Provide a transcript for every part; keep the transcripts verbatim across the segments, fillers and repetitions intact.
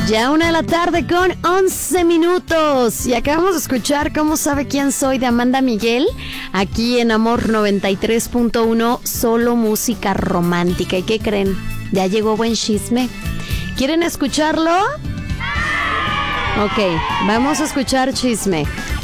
Ya una de la tarde con once minutos. Y acabamos de escuchar Cómo sabe quién soy de Amanda Miguel. Aquí en Amor noventa y tres punto uno, solo música romántica. ¿Y qué creen? Ya llegó buen chisme. ¿Quieren escucharlo? Ok, vamos a escuchar chisme.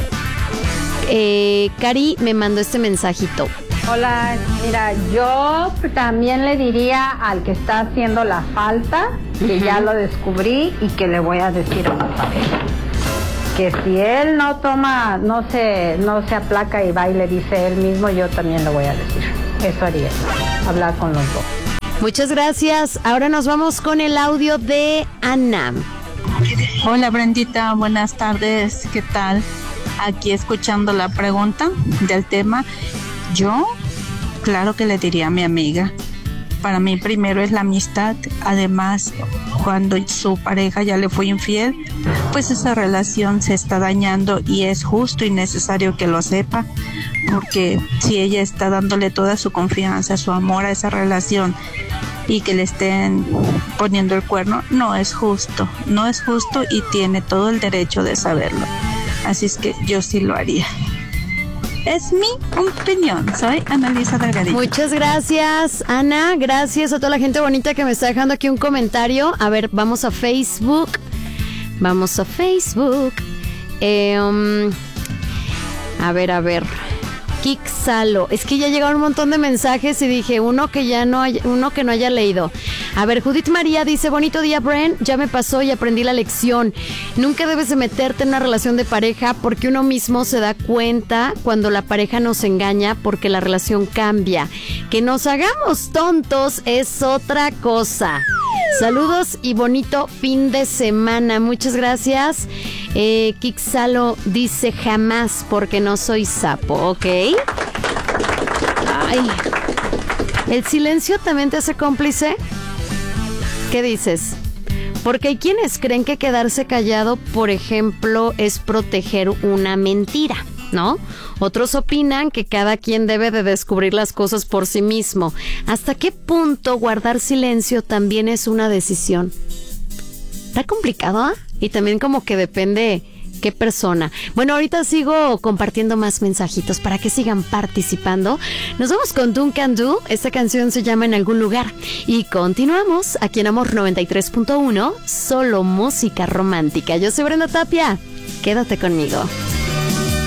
Eh, Cari me mandó este mensajito. Hola, mira, yo también le diría al que está haciendo la falta, que uh-huh. ya lo descubrí y que le voy a decir a mi pareja que si él no toma, no se, no se aplaca y va y le dice él mismo, yo también le voy a decir. Eso haría, hablar con los dos. Muchas gracias. Ahora nos vamos con el audio de Ana. Hola Brendita, buenas tardes, ¿qué tal? Aquí escuchando la pregunta del tema. Yo, claro que le diría a mi amiga. Para mí primero es la amistad. Además, cuando su pareja ya le fue infiel, pues esa relación se está dañando y es justo y necesario que lo sepa, porque si ella está dándole toda su confianza, su amor a esa relación y que le estén poniendo el cuerno, no es justo, no es justo y tiene todo el derecho de saberlo. Así es que yo sí lo haría. Es mi opinión. Soy Annalisa Delgadillo. Muchas gracias, Ana. Gracias a toda la gente bonita que me está dejando aquí un comentario. A ver, vamos a Facebook. Vamos a Facebook. Eh, um, a ver, a ver. Kixalo. Es que ya llegaron un montón de mensajes y dije uno que ya no haya, uno que no haya leído. A ver, Judith María dice, bonito día, Bren, ya me pasó y aprendí la lección. Nunca debes de meterte en una relación de pareja porque uno mismo se da cuenta cuando la pareja nos engaña porque la relación cambia. Que nos hagamos tontos es otra cosa. Saludos y bonito fin de semana. Muchas gracias. Eh, Kixalo dice jamás porque no soy sapo, ¿ok? Ay, ¿el silencio también te hace cómplice? ¿Qué dices? Porque hay quienes creen que quedarse callado, por ejemplo, es proteger una mentira, ¿no? Otros opinan que cada quien debe de descubrir las cosas por sí mismo. ¿Hasta qué punto guardar silencio también es una decisión? Está complicado, ¿eh? Y también como que depende qué persona. Bueno, ahorita sigo compartiendo más mensajitos para que sigan participando. Nos vamos con Duncan Du. Esta canción se llama En algún lugar. Y continuamos aquí en Amor noventa y tres punto uno, solo música romántica. Yo soy Brenda Tapia. Quédate conmigo.